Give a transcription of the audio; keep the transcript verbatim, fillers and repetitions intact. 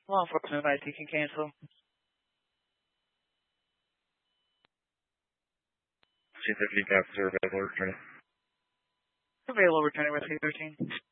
Law enforcement I T can cancel. Chief Deputy Officer available returning. Available returning with three thirteen.